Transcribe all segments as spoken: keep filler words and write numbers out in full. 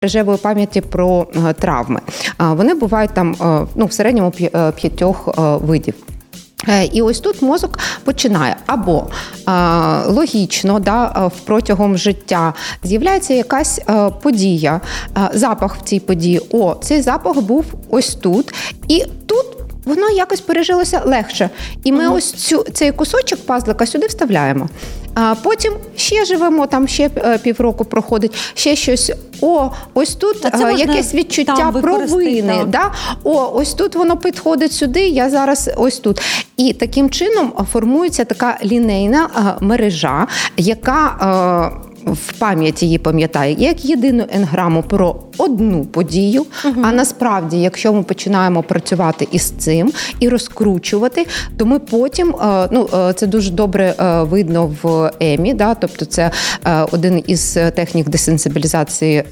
мережевої пам'яті про травми. Вони бувають там, ну, в середньому п'ятьох видів. І ось тут мозок починає або а, логічно, да, протягом життя з'являється якась а, подія, а, запах в цій події. О, цей запах був ось тут, і тут воно якось пережилося легше. І ми mm-hmm. ось цю, цей кусочок пазлика сюди вставляємо. А потім ще живемо, там ще півроку проходить, ще щось. О, ось тут а, якесь відчуття провини. Да? О, ось тут воно підходить сюди, я зараз ось тут. І таким чином формується така лінейна а, мережа, яка а, в пам'яті її пам'ятає як єдину енграму про одну подію, угу. а насправді, якщо ми починаємо працювати із цим і розкручувати, то ми потім, ну, це дуже добре видно в ЕМІ, да? Тобто це один із технік десенсибілізації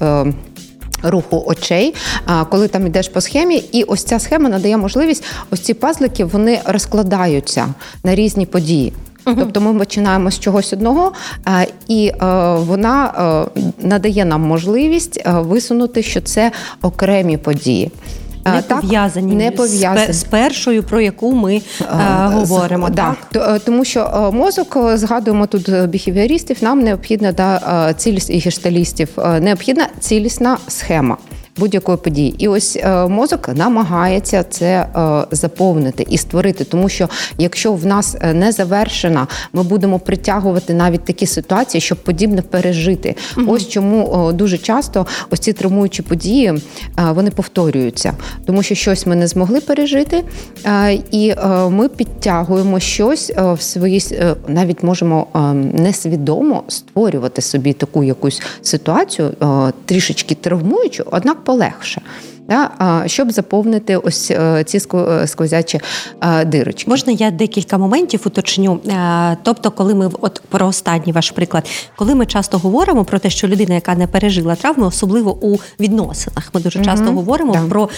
руху очей, коли там йдеш по схемі, і ось ця схема надає можливість, ось ці пазлики, вони розкладаються на різні події. Uh-huh. Тобто ми починаємо з чогось одного, і вона надає нам можливість висунути, що це окремі події. Не так, пов'язані, не пов'язані з першою, про яку ми а, говоримо. Так. так, тому що мозок, згадуємо тут біхевіористів, нам необхідна, да, ціліс, і гешталістів, необхідна цілісна схема будь-якої події. І ось е, мозок намагається це е, заповнити і створити, тому що якщо в нас не завершена, ми будемо притягувати навіть такі ситуації, щоб подібне пережити. Угу. Ось чому е, дуже часто ось ці травмуючі події, е, вони повторюються, тому що щось ми не змогли пережити, е, і е, ми підтягуємо щось е, в свої, е, навіть можемо е, несвідомо створювати собі таку якусь ситуацію, е, трішечки травмуючу, однак полегше, да, щоб заповнити ось ці сквозячі дирочки. Можна я декілька моментів уточню? Тобто, коли ми, от про останній ваш приклад, коли ми часто говоримо про те, що людина, яка не пережила травми, особливо у відносинах, ми дуже часто mm-hmm. говоримо да. про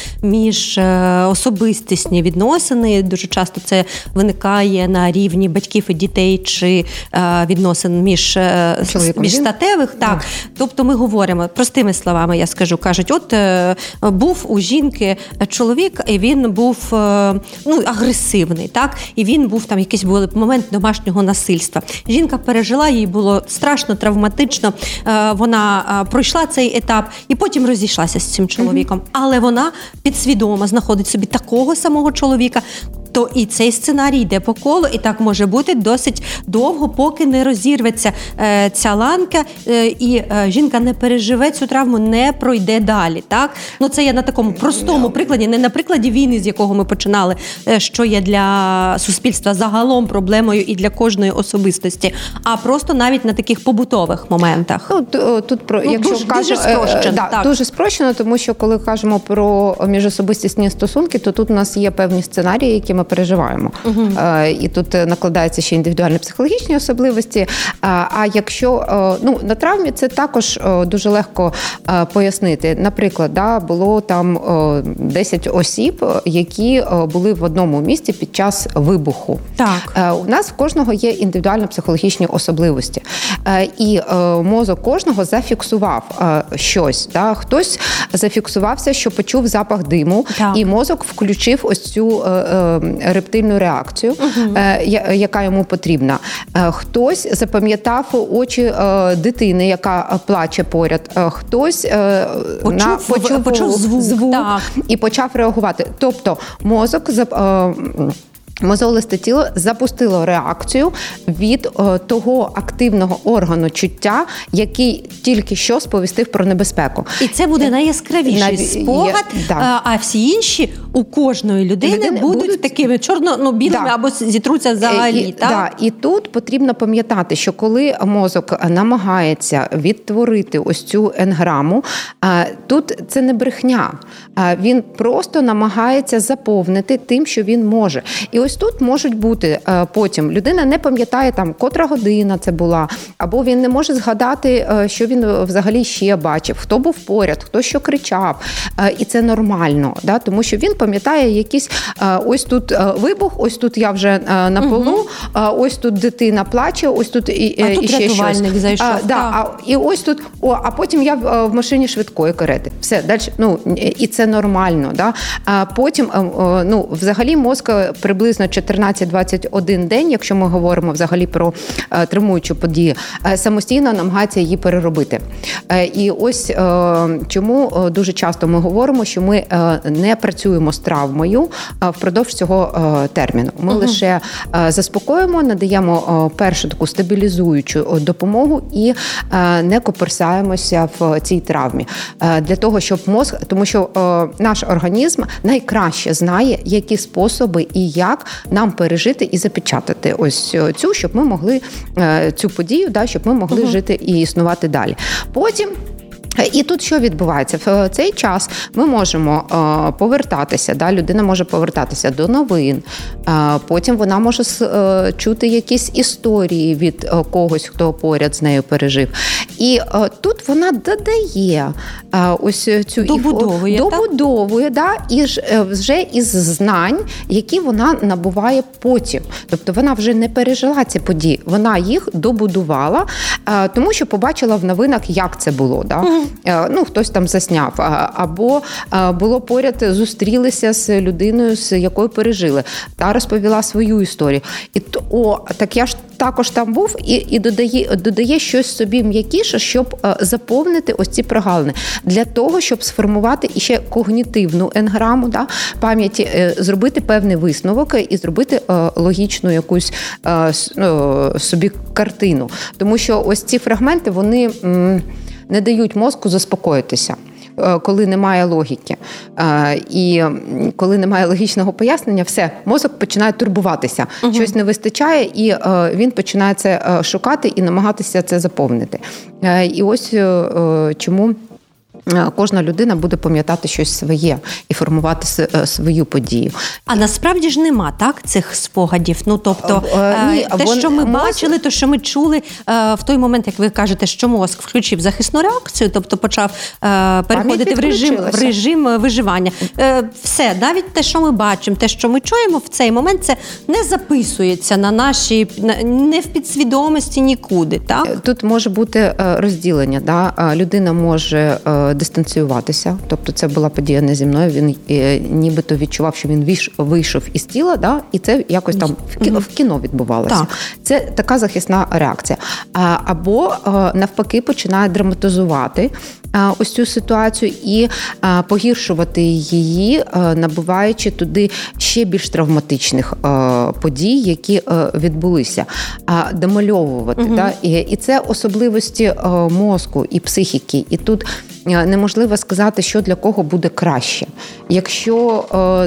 міжособистісні відносини, дуже часто це виникає на рівні батьків і дітей чи відносин між, між статевих. Так. Yeah. Тобто ми говоримо, простими словами я скажу, кажуть, от був у жінки чоловік, і він був ну, агресивний, так? І він був там якийсь був момент домашнього насильства. Жінка пережила, їй було страшно, травматично, вона пройшла цей етап і потім розійшлася з цим чоловіком. Mm-hmm. Але вона підсвідомо знаходить собі такого самого чоловіка, то і цей сценарій йде по колу, і так може бути досить довго, поки не розірветься е, ця ланка, е, і е, жінка не переживе цю травму, не пройде далі. Так? Ну, це я на такому простому прикладі, не на прикладі війни, з якого ми починали, е, що є для суспільства загалом проблемою і для кожної особистості, а просто навіть на таких побутових моментах. Ну, тут, про, ну, якщо дуже, кажу, дуже спрощено. Да, так. Дуже спрощено, тому що коли кажемо про міжособистісні стосунки, то тут у нас є певні сценарії, які ми переживаємо. Угу. І тут накладаються ще індивідуальні психологічні особливості. А якщо, ну, на травмі це також дуже легко пояснити. Наприклад, да, було там десять осіб, які були в одному місці під час вибуху. Так. У нас в кожного є індивідуально психологічні особливості. І мозок кожного зафіксував щось. Да? Хтось зафіксувався, що почув запах диму, так. і мозок включив ось цю рептильну реакцію, угу. яка йому потрібна. Хтось запам'ятав очі дитини, яка плаче поряд. Хтось почув, на, почув, почув звук, звук так. і почав реагувати. Тобто мозок мозолисте тіло запустило реакцію від о, того активного органу чуття, який тільки що сповістив про небезпеку. І це буде найяскравіший Нав... спогад, є, да. а всі інші у кожної людини, людини будуть, будуть такими чорно-білими да. або зітруться взагалі. І, так? Да. І тут потрібно пам'ятати, що коли мозок намагається відтворити ось цю енграму, тут це не брехня. Він просто намагається заповнити тим, що він може. І ось тут можуть бути потім, людина не пам'ятає, там, котра година це була, або він не може згадати, що він взагалі ще бачив, хто був поряд, хто що кричав. І це нормально, да? Тому що він пам'ятає якийсь ось тут вибух, ось тут я вже на полу, угу. ось тут дитина плаче, ось тут і, а і тут ще щось. Зайшов, а, да, а, і ось тут, о, а потім я в машині швидкої карети. Все, далі, ну, і це нормально. Да? А потім, ну, взагалі мозк приблизно чотирнадцять-двадцять один день, якщо ми говоримо взагалі про травмуючу подію, самостійно намагається її переробити. І ось чому дуже часто ми говоримо, що ми не працюємо з травмою впродовж цього терміну. Ми угу. лише заспокоїмо, надаємо першу таку стабілізуючу допомогу і не коперсаємося в цій травмі. Для того, щоб мозк, тому що наш організм найкраще знає, які способи і як нам пережити і запечатати ось цю, щоб ми могли цю подію, да, щоб ми могли угу. жити і існувати далі. Потім і тут що відбувається? В цей час ми можемо е, повертатися, да, людина може повертатися до новин, е, потім вона може е, чути якісь історії від е, когось, хто поряд з нею пережив. І е, тут вона додає е, ось цю добудовує, іфо, добудовує, да, і ж, е, вже із знань, які вона набуває потім. Тобто вона вже не пережила ці події, вона їх добудувала, е, тому що побачила в новинах, як це було. Да? Ну, хтось там засняв, або було поряд, зустрілися з людиною, з якою пережили, та розповіла свою історію. І то, о, так я ж також там був, і, і додає, додає щось собі м'якіше, щоб заповнити ось ці прогалини. Для того, щоб сформувати іще когнітивну енграму, да, пам'яті, зробити певний висновок і зробити логічну якусь собі картину. Тому що ось ці фрагменти, вони не дають мозку заспокоїтися, коли немає логіки. І коли немає логічного пояснення, все, мозок починає турбуватися. Угу. Щось не вистачає, і він починає це шукати і намагатися це заповнити. І ось чому кожна людина буде пам'ятати щось своє і формувати свою подію. А насправді ж нема, так, цих спогадів? Ну, тобто, Ні, те, вон, що ми мозк... бачили, те, що ми чули в той момент, як ви кажете, що мозк включив захисну реакцію, тобто почав переходити в режим, в режим виживання. Все, навіть те, що ми бачимо, те, що ми чуємо в цей момент, це не записується на нашій, не в підсвідомості нікуди, так? Тут може бути розділення, да? Людина може дистанціюватися, тобто це була подія не зі мною, він е, нібито відчував, що він вийш, вийшов із тіла, да, і це якось там в кіно, в кіно відбувалося. Так. Це така захисна реакція. А, або е, навпаки починає драматизувати е, ось цю ситуацію і е, погіршувати її, е, набуваючи туди ще більш травматичних е, подій, які е, відбулися. А домальовувати. Угу. Да? І, і це особливості е, мозку і психіки. І тут неможливо сказати, що для кого буде краще. Якщо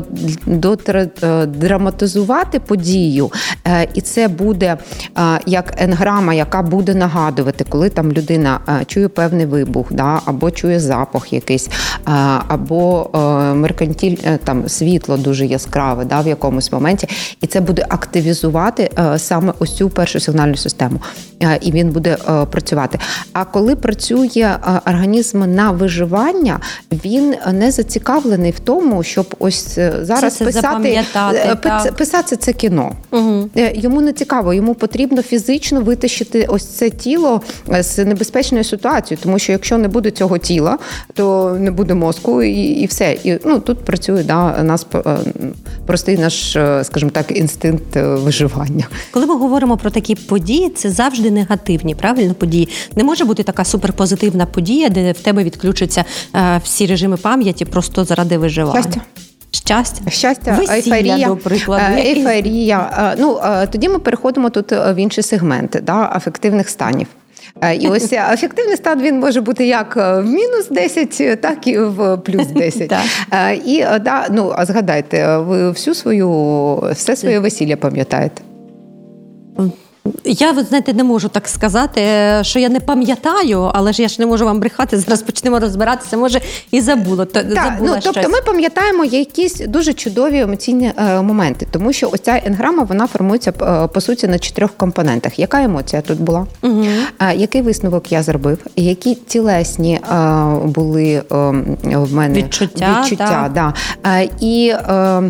е, драматизувати подію, е, і це буде е, як енграма, яка буде нагадувати, коли там людина е, чує певний вибух, да, або чує запах якийсь, е, або е, меркантіль, е, там, світло дуже яскраве, да, в якомусь моменті, і це буде активізувати е, саме ось цю першу сигнальну систему. Е, і він буде е, працювати. А коли працює е, організм на виживання, він не зацікавлений в тому, щоб ось зараз це писати, пи- писати це кіно. Угу. Йому не цікаво, йому потрібно фізично витащити ось це тіло з небезпечної ситуації, тому що якщо не буде цього тіла, то не буде мозку і, і все. І, ну, тут працює да, нас простий наш, скажімо так, інстинкт виживання. Коли ми говоримо про такі події, це завжди негативні, правильно, події. Не може бути така суперпозитивна подія, де в тебе відключаться е, всі режими пам'яті просто заради виживання. Щастя. Щастя. Щастя, Весілля, ейфорія, до прикладу. Ейфорія. Ну, тоді ми переходимо тут в інші сегменти, да, афективних станів. І ось афективний стан, він може бути як в мінус десять, так і в плюс десять. І, да, ну, а згадайте, ви всю свою, все своє весілля пам'ятаєте? Я, ви знаєте, не можу так сказати, що я не пам'ятаю, але ж я ж не можу вам брехати, зараз почнемо розбиратися, може і забула, так, забула ну, щось. Тобто ми пам'ятаємо якісь дуже чудові емоційні е, моменти, тому що ось ця енграма, вона формується, е, по суті, на чотирьох компонентах. Яка емоція тут була? Угу. Е, який висновок я зробив? Які тілесні е, були е, в мене відчуття, відчуття да. е, і... Е,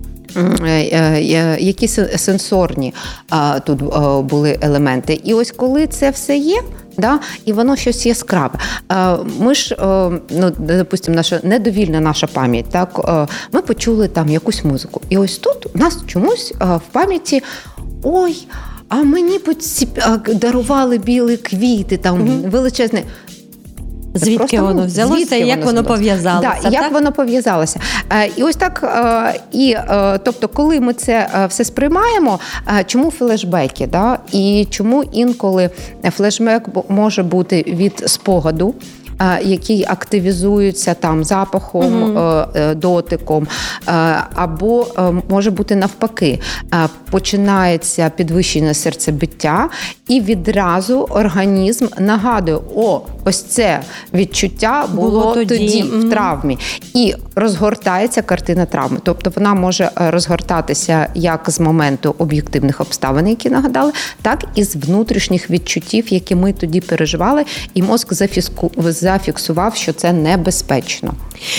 які сенсорні тут були елементи. І ось коли це все є, да, і воно щось яскраве. Ми ж, ну, допустимо, наша недовільна наша пам'ять, так, ми почули там якусь музику. І ось тут у нас чомусь в пам'яті, ой, а мені дарували білі квіти, там, угу. величезне. Звідки просто, воно взялося звідки і як воно пов'язалося? Да, як воно пов'язалося. І ось так, і, тобто, коли ми це все сприймаємо, чому флешбеки? Да? І чому інколи флешбек може бути від спогаду, який активізується там запахом, угу. дотиком, або може бути навпаки. Починається підвищення серцебиття, і відразу організм нагадує, о, ось це відчуття було, було тоді, тоді mm-hmm. в травмі. І розгортається картина травми. Тобто вона може розгортатися як з моменту об'єктивних обставин, які нагадали, так і з внутрішніх відчуттів, які ми тоді переживали, і мозк зафіску... зафіксував, що це небезпечно.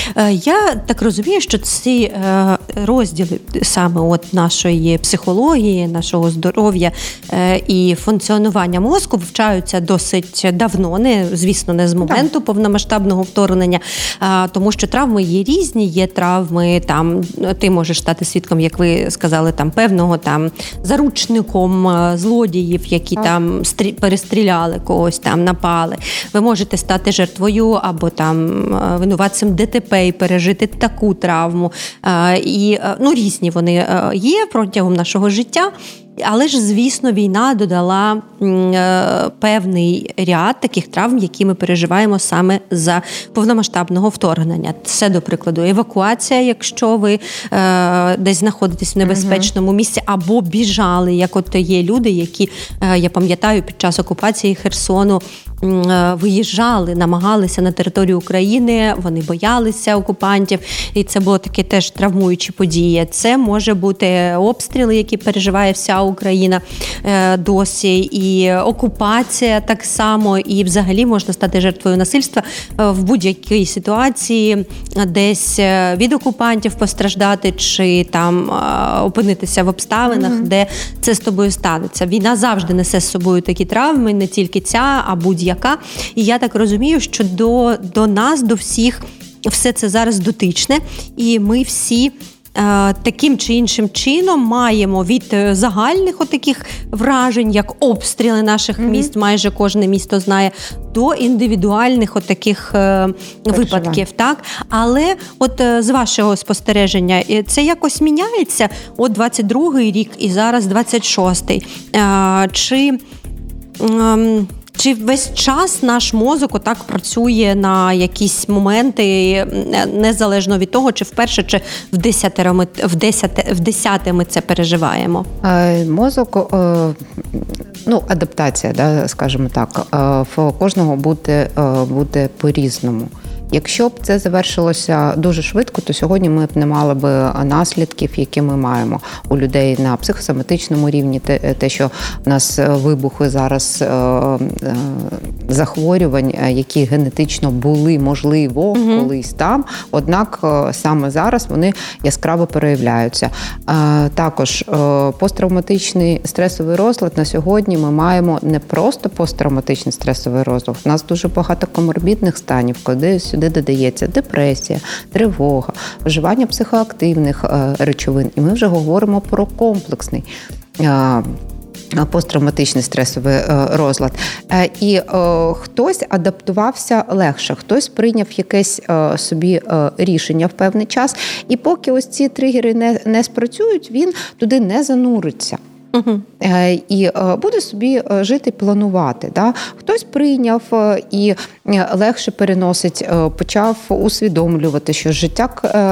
Я так розумію, що ці розділи саме от нашої психології, нашого здоров'я і функціонування мозку вивчаються досить давно, не, звісно, не з моменту так. повномасштабного вторгнення, тому що травми є різні, є травми, там, ти можеш стати свідком, як ви сказали, там, певного там заручником злодіїв, які так. там стрі... перестріляли когось, там, напали. Ви можете стати жертвою або там винуватцем ДТП і пережити таку травму. І, ну, різні вони є протягом нашого життя. Але ж, звісно, війна додала е, певний ряд таких травм, які ми переживаємо саме за повномасштабного вторгнення. Це, до прикладу, евакуація, якщо ви е, десь знаходитесь в небезпечному місці, або біжали, як от є люди, які, е, я пам'ятаю, під час окупації Херсону е, виїжджали, намагалися на територію України, вони боялися окупантів, і це було таке теж травмуючі події. Це може бути обстріли, які переживає вся Україна досі, і окупація так само, і взагалі можна стати жертвою насильства в будь-якій ситуації, десь від окупантів постраждати, чи там опинитися в обставинах, mm-hmm. де це з тобою станеться. Війна завжди несе з собою такі травми, не тільки ця, а будь-яка. І я так розумію, що до, до нас, до всіх все це зараз дотичне, і ми всі таким чи іншим чином маємо від загальних отаких вражень, як обстріли наших mm-hmm. міст, майже кожне місто знає, до індивідуальних отаких випадків. Так? Але от з вашого спостереження, це якось міняється? От двадцять другий рік і зараз двадцять шостий. Чи... Чи весь час наш мозок отак працює на якісь моменти, незалежно від того, чи вперше, чи в десяте ми, в десяте, в десяте ми це переживаємо? Мозок, ну, адаптація, да, скажімо так, в кожного буде, буде по-різному. Якщо б це завершилося дуже швидко, то сьогодні ми б не мали б наслідків, які ми маємо у людей на психосоматичному рівні, те, те що в нас вибухи зараз захворювань, які генетично були, можливо, угу. колись там, однак саме зараз вони яскраво проявляються. Також посттравматичний стресовий розлад на сьогодні ми маємо не просто посттравматичний стресовий розлад, у нас дуже багато коморбідних станів, коли сюди додається депресія, тривога, вживання психоактивних речовин. І ми вже говоримо про комплексний посттравматичний стресовий розлад. І хтось адаптувався легше, хтось прийняв якесь собі рішення в певний час. І поки ось ці тригери не, не спрацюють, він туди не зануриться. Угу. І буде собі жити, планувати. Да? Хтось прийняв і легше переносить, почав усвідомлювати, що життя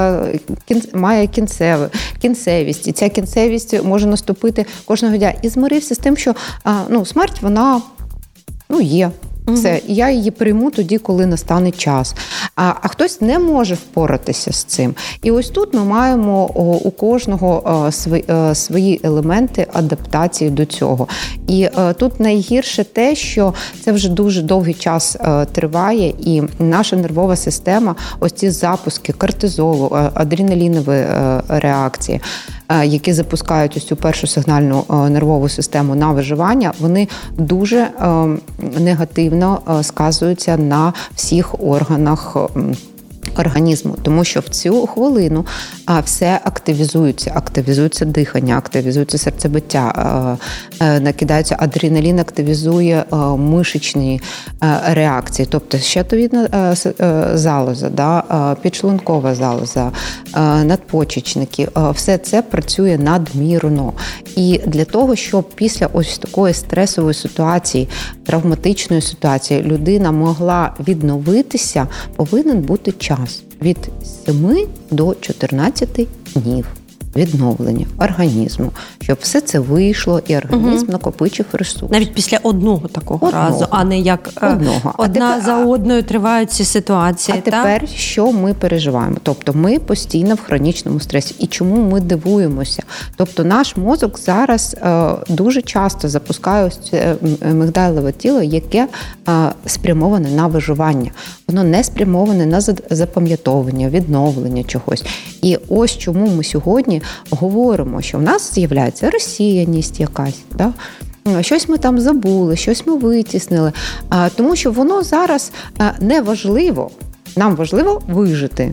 має кінцеве, кінцевість, і ця кінцевість може наступити кожного дня. І змирився з тим, що ну, смерть, вона ну, є. Все, і я її прийму тоді, коли настане час. А, а хтось не може впоратися з цим. І ось тут ми маємо у кожного свої, свої елементи адаптації до цього. І тут найгірше те, що це вже дуже довгий час триває, і наша нервова система, ось ці запуски кортизолу, адреналінові реакції, які запускають ось цю першу сигнальну нервову систему на виживання, вони дуже негативно сказуються на всіх органах організму, тому що в цю хвилину все активізується, активізується дихання, активізується серцебиття, накидається адреналін, активізує мишечні реакції, тобто щитовідна залоза, да, підшлункова залоза, надпочечники, все це працює надмірно. І для того, щоб після ось такої стресової ситуації, травматичної ситуації людина могла відновитися, повинен бути час. Від семи до чотирнадцяти днів відновлення організму, щоб все це вийшло і організм угу. накопичив ресурс. Навіть після одного такого одного. разу, а не як одного. одна тепер, за одною тривають ці ситуації. А так? тепер що ми переживаємо? Тобто ми постійно в хронічному стресі. І чому ми дивуємося? Тобто наш мозок зараз е, дуже часто запускає ось це мигдалеве тіло, яке е, спрямоване на виживання. Воно не спрямоване на запам'ятовування, відновлення чогось. І ось чому ми сьогодні говоримо, що в нас з'являється розсіяність якась, да? Щось ми там забули, щось ми витіснили, тому що воно зараз не важливо, нам важливо вижити.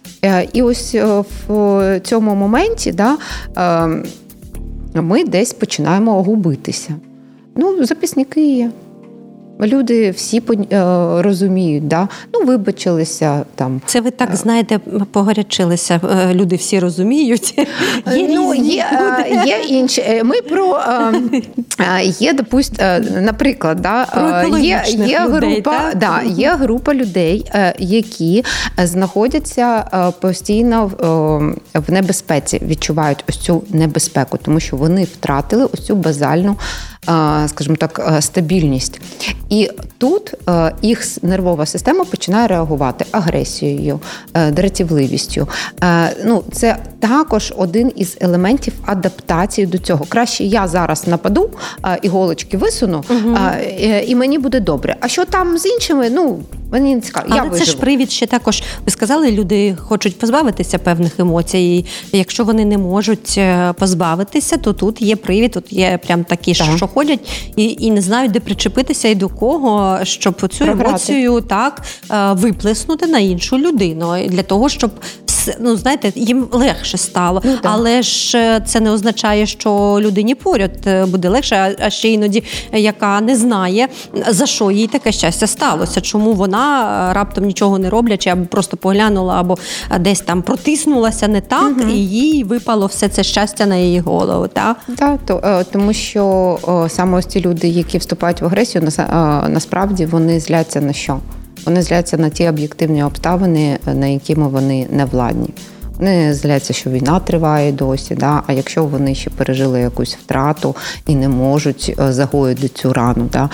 І ось в цьому моменті, да, ми десь починаємо губитися. Ну, записники є. Люди всі розуміють, да? Ну, вибачилися там. Це ви так, знаєте, погорячилися. Люди всі розуміють. Є ну, є, є інші. Ми про, є, допустим, наприклад, да, є, є, людей, група, да, є група людей, які знаходяться постійно в небезпеці, відчувають ось цю небезпеку, тому що вони втратили ось цю базальну, скажімо так, стабільність. І тут їх нервова система починає реагувати агресією, дратівливістю. Ну, це також один із елементів адаптації до цього. Краще я зараз нападу, іголочки висуну, угу. і мені буде добре. А що там з іншими, ну, мені не цікаво. Але це ж привід ще також, ви сказали, люди хочуть позбавитися певних емоцій. І якщо вони не можуть позбавитися, то тут є привід, тут є прям такі, так. що ходять і, і не знають, де причепитися і до кого, щоб цю Програти. емоцію так виплеснути на іншу людину. Для того, щоб, ну, знаєте, їм легше стало. Ну, але ж це не означає, що людині поряд буде легше, а ще іноді, яка не знає, за що їй таке щастя сталося, чому вона раптом нічого не роблячи, або просто поглянула, або десь там протиснулася не так, угу. і їй випало все це щастя на її голову. Так, так то, тому що саме ось ці люди, які вступають в агресію, насправді вони зляться на що? Вони зляться на ті об'єктивні обставини, на якими вони не владні. Вони зляться, що війна триває досі, да? А якщо вони ще пережили якусь втрату і не можуть загоїти цю рану. Да?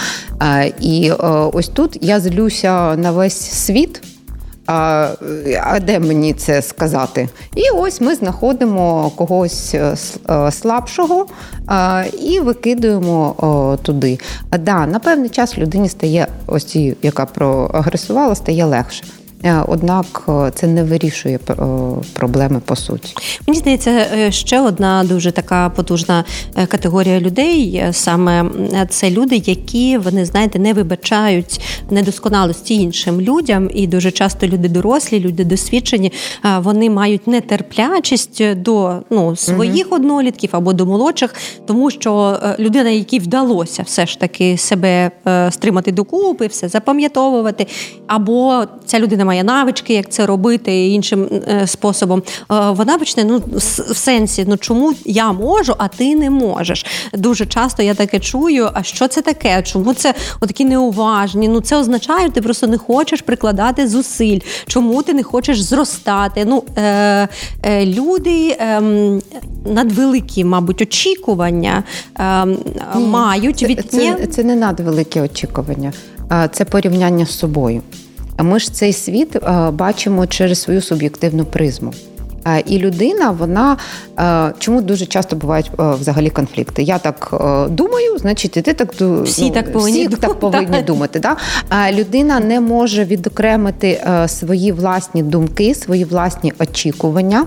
І ось тут я злюся на весь світ, а, а де мені це сказати? І ось ми знаходимо когось слабшого а, і викидуємо о, туди. А, да, на певний час людині стає, ось ці, яка проагресувала, стає легше. Однак це не вирішує проблеми по суті. Мені здається, ще одна дуже така потужна категорія людей, саме це люди, які, вони, знаєте, не вибачають недосконалості іншим людям, і дуже часто люди дорослі, люди досвідчені, вони мають нетерплячість до, ну, своїх угу. однолітків або до молодших, тому що людина, якій вдалося все ж таки себе стримати докупи, все запам'ятовувати, або ця людина має має навички, як це робити іншим е, способом, е, вона почне, ну, в сенсі, ну, чому я можу, а ти не можеш. Дуже часто я таке чую, а що це таке? Чому це отакі неуважні? Ну, це означає, що ти просто не хочеш прикладати зусиль. Чому ти не хочеш зростати? Ну, е, е, люди е, надвеликі, мабуть, очікування е, Ні, мають це, від... Це, це не надвеликі очікування, це порівняння з собою. Ми ж цей світ бачимо через свою суб'єктивну призму. І людина, вона, чому дуже часто бувають взагалі конфлікти? Я так думаю, значить, і ти так, всі ну, так повинні, всі так повинні думати. Да? Людина не може відокремити свої власні думки, свої власні очікування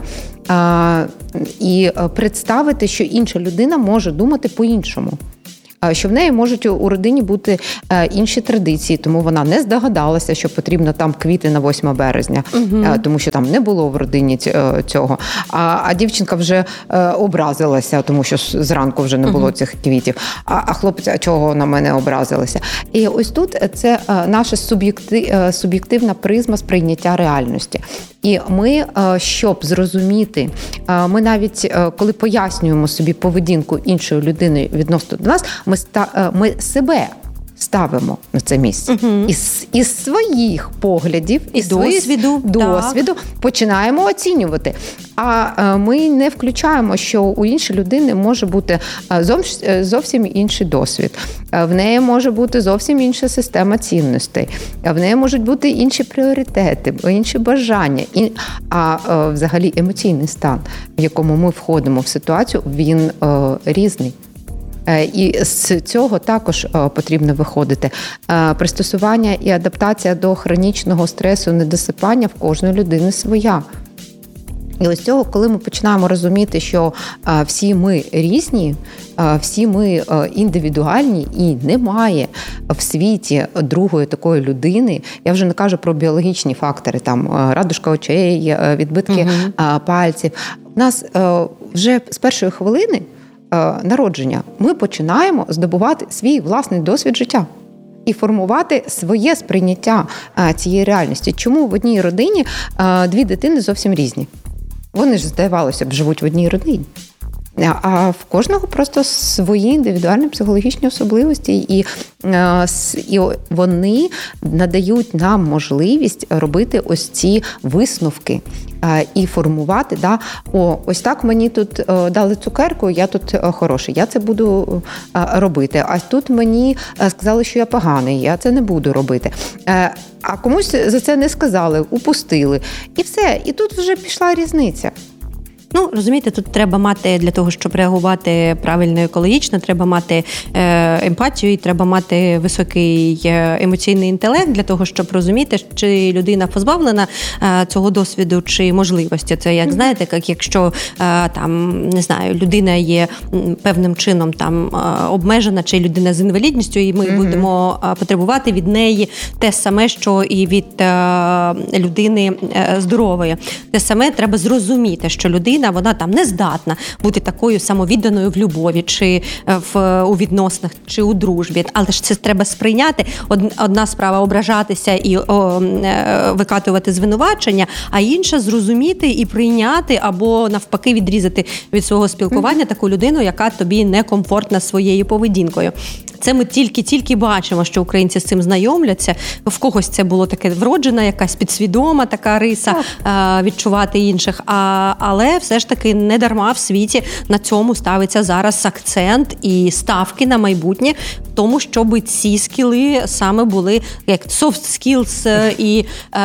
і представити, що інша людина може думати по-іншому. Що в неї можуть у родині бути інші традиції, тому вона не здогадалася, що потрібно там квіти на восьме березня, угу. тому що там не було в родині цього. А, а дівчинка вже образилася, тому що зранку вже не було угу. цих квітів. А, а хлопець, а чого на мене образилися? І ось тут це наша суб'єктив, суб'єктивна призма сприйняття реальності. І ми, щоб зрозуміти, ми навіть, коли пояснюємо собі поведінку іншої людини відносно до нас, ми, ми себе ставимо на це місце. Угу. Із, із своїх поглядів, і із досвіду, досвіду починаємо оцінювати. А ми не включаємо, що у іншої людини може бути зовсім інший досвід. В неї може бути зовсім інша система цінностей. В неї можуть бути інші пріоритети, інші бажання. А взагалі емоційний стан, в якому ми входимо в ситуацію, він різний. І з цього також потрібно виходити. Пристосування і адаптація до хронічного стресу, недосипання в кожної людини своя. І ось цього, коли ми починаємо розуміти, що всі ми різні, всі ми індивідуальні і немає в світі другої такої людини, я вже не кажу про біологічні фактори, там радужка очей, відбитки угу. пальців. У нас вже з першої хвилини народження ми починаємо здобувати свій власний досвід життя і формувати своє сприйняття цієї реальності. Чому в одній родині дві дитини зовсім різні? Вони ж, здавалося б, живуть в одній родині. А в кожного просто свої індивідуальні психологічні особливості, і, і вони надають нам можливість робити ось ці висновки і формувати, да, о, ось так мені тут дали цукерку, я тут хороший, я це буду робити. А тут мені сказали, що я поганий, я це не буду робити. А комусь за це не сказали, упустили. І все, і тут вже пішла різниця. Ну, розумієте, тут треба мати, для того, щоб реагувати правильно екологічно, треба мати е, емпатію і треба мати високий емоційний інтелект для того, щоб розуміти, чи людина позбавлена е, цього досвіду, чи можливості. Це, як знаєте, як якщо е, там, не знаю, людина є певним чином там е, обмежена, чи людина з інвалідністю, і ми mm-hmm. будемо е, потребувати від неї те саме, що і від е, людини е, здорової. Те саме треба зрозуміти, що людина вона там не здатна бути такою самовідданою в любові, чи в, у відносинах, чи у дружбі. Але ж це треба сприйняти. Одна справа ображатися і о, викатувати звинувачення, а інша зрозуміти і прийняти або навпаки відрізати від свого спілкування mm-hmm. таку людину, яка тобі некомфортна своєю поведінкою. Це ми тільки-тільки бачимо, що українці з цим знайомляться. В когось це було таке вроджена, якась підсвідома така риса а, відчувати інших. А, але все ж таки не дарма в світі на цьому ставиться зараз акцент і ставки на майбутнє в тому, щоб ці скіли саме були, як soft skills і,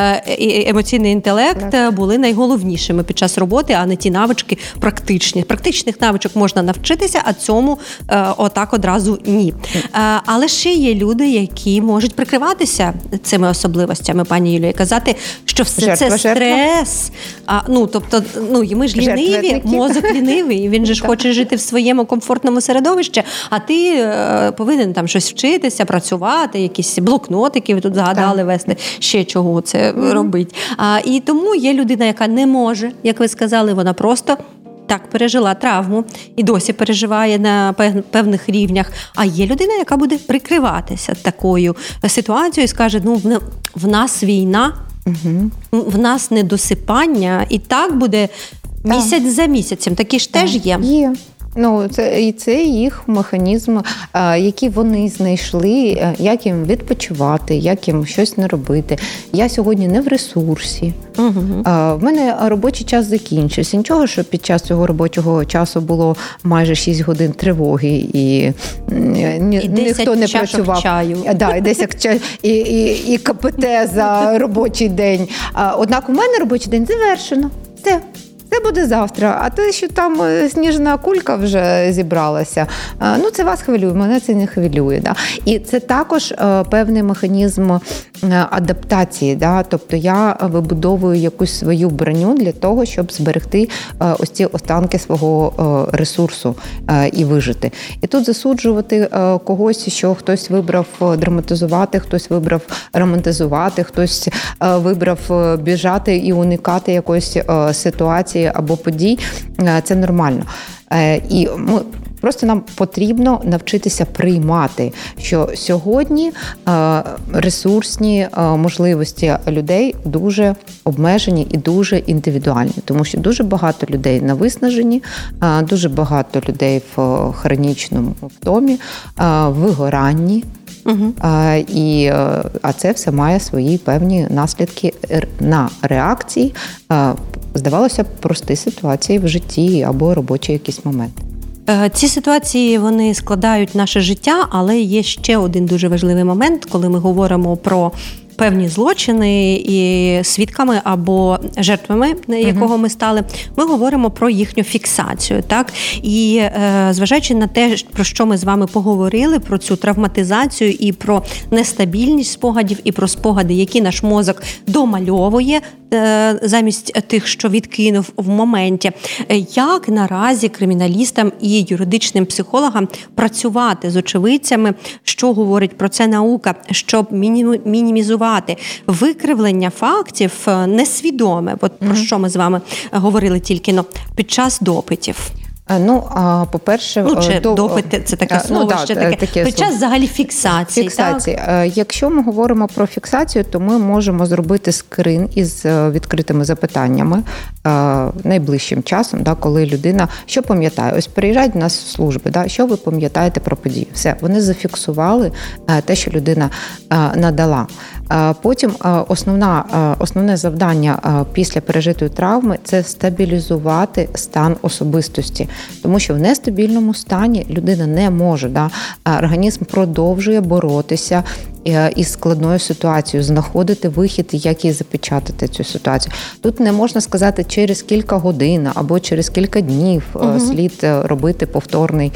і емоційний інтелект були найголовнішими під час роботи, а не ті навички практичні. Практичних навичок можна навчитися, а цьому отак одразу ні. Але ще є люди, які можуть прикриватися цими особливостями, пані Юлія, і казати, що все жертва, це стрес. А, ну, тобто, ну, ми ж ліниві, мозок лінивий, він же ж хоче жити в своєму комфортному середовищі, а ти е, повинен там щось вчитися, працювати, якісь блокнотики, ви тут згадали так. вести, ще чого це mm-hmm. робить. А, і тому є людина, яка не може, як ви сказали, вона просто так пережила травму і досі переживає на певних рівнях. А є людина, яка буде прикриватися такою ситуацією і скаже, ну, в нас війна, Угу. В нас недосипання, і так буде місяць так. за місяцем. Такі ж так. теж є? Є. Ну, це, і це їх механізм, який вони знайшли, як їм відпочивати, як їм щось не робити. Я сьогодні не в ресурсі. Угу. В мене робочий час закінчився. Нічого, що під час цього робочого часу було майже шість годин тривоги, і, і ніхто не працював. Чаю. Да, і десять чаю, і, і, і КПТ за робочий день. Однак у мене робочий день завершено. Все. Це буде завтра, а те, що там сніжна кулька вже зібралася, ну це вас хвилює, мене це не хвилює. Да? І це також певний механізм адаптації. Да? Тобто я вибудовую якусь свою броню для того, щоб зберегти ось ці останки свого ресурсу і вижити. І тут засуджувати когось, що хтось вибрав драматизувати, хтось вибрав романтизувати, хтось вибрав біжати і уникати якоїсь ситуації або подій, це нормально. І ми, просто нам потрібно навчитися приймати, що сьогодні ресурсні можливості людей дуже обмежені і дуже індивідуальні, тому що дуже багато людей на виснаженні, дуже багато людей в хронічному втомі, вигоранні. Угу. А, і, а це все має свої певні наслідки на реакції, а, здавалося б, прості ситуації в житті або робочі якісь моменти. Ці ситуації, вони складають наше життя, але є ще один дуже важливий момент, коли ми говоримо про певні злочини і свідками або жертвами, якого ми стали, ми говоримо про їхню фіксацію, так? І е, зважаючи на те, про що ми з вами поговорили, про цю травматизацію і про нестабільність спогадів, і про спогади, які наш мозок домальовує е, замість тих, що відкинув в моменті. Як наразі криміналістам і юридичним психологам працювати з очевидцями, що говорить про це наука, щоб мінімізувати викривлення фактів несвідоме, от про що ми з вами говорили тільки но, під час допитів? Ну, по-перше, ну, чи до... допити, це таке слово, ну, ще таке. таке під час взагалі фіксації. Фіксації. Так? Якщо ми говоримо про фіксацію, то ми можемо зробити скрин із відкритими запитаннями найближчим часом, да, коли людина, що пам'ятає? Ось приїжджають до нас в служби, да, що ви пам'ятаєте про подію? Все, вони зафіксували те, що людина надала. Потім основна, основне завдання після пережитої травми – це стабілізувати стан особистості. Тому що в нестабільному стані людина не може, да, організм продовжує боротися із складною ситуацією, знаходити вихід, як її запечатати цю ситуацію. Тут не можна сказати через кілька годин або через кілька днів угу. слід робити повторний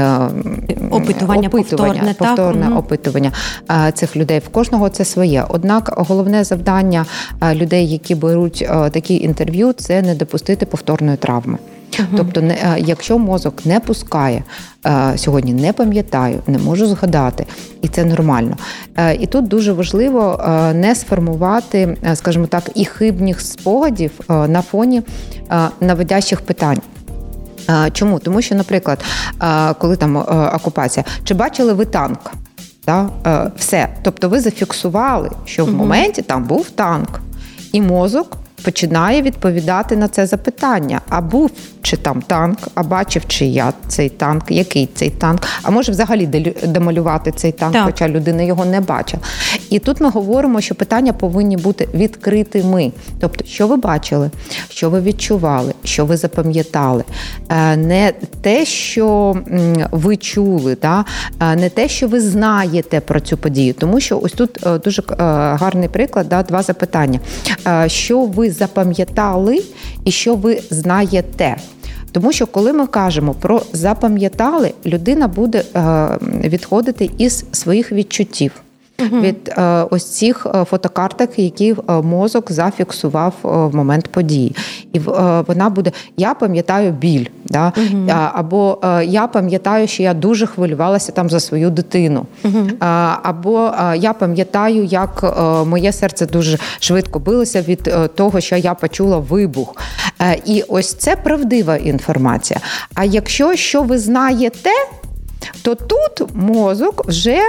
опитування, опитування, повторне, повторне так? опитування цих людей. В кожного це своє. Однак головне завдання людей, які беруть такі інтерв'ю, це не допустити повторної травми. Угу. Тобто, якщо мозок не пускає, сьогодні не пам'ятаю, не можу згадати, і це нормально. І тут дуже важливо не сформувати, скажімо так, і хибних спогадів на фоні наводящих питань. Чому? Тому що, наприклад, коли там окупація, чи бачили ви танк? Да? Все. Тобто ви зафіксували, що в моменті там був танк, і мозок починає відповідати на це запитання. А був чи там танк, а бачив чи я цей танк, який цей танк, а може взагалі демалювати цей танк, так. хоча людина його не бачила. І тут ми говоримо, що питання повинні бути відкритими. Тобто, що ви бачили, що ви відчували, що ви запам'ятали. Не те, що ви чули, да? Не те, що ви знаєте про цю подію. Тому що ось тут дуже гарний приклад, да? Два запитання. Що ви запам'ятали і що ви знаєте? Тому що коли ми кажемо про запам'ятали, людина буде відходити із своїх відчуттів. Угу. Від е, ось цих фотокарток, які мозок зафіксував в момент події. І е, вона буде, я пам'ятаю біль, да? Угу. або е, я пам'ятаю, що я дуже хвилювалася там за свою дитину. Угу. Е, або е, я пам'ятаю, як е, моє серце дуже швидко билося від е, того, що я почула вибух. Е, і ось це правдива інформація. А якщо що ви знаєте, то тут мозок вже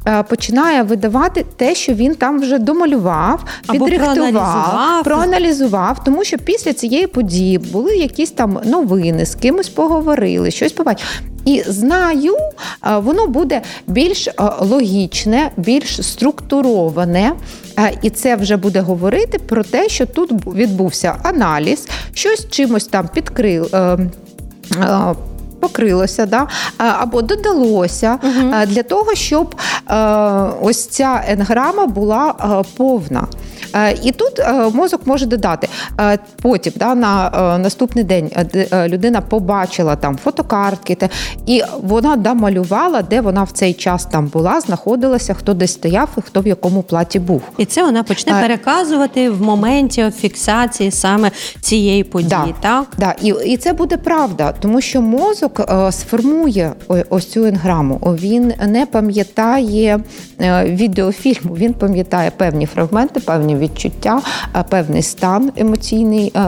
починає видавати те, що він там вже домалював, або підрихтував, проаналізував. проаналізував, тому що після цієї події були якісь там новини, з кимось поговорили, щось побачили. І знаю, воно буде більш логічне, більш структуроване, і це вже буде говорити про те, що тут відбувся аналіз, щось чимось там підкрив, покрилося, да? Або додалося, угу. для того, щоб ось ця енграма була повна. І тут мозок може додати. Потім, да, на наступний день людина побачила там фотокартки, і вона домалювала, де вона в цей час там була, знаходилася, хто десь стояв і хто в якому платі був. І це вона почне а, переказувати в моменті фіксації саме цієї події, да, так? Да, і, і це буде правда, тому що мозок сформує ось цю енграму. Він не пам'ятає відеофільму, він пам'ятає певні фрагменти, певні відчуття, певний стан емоційний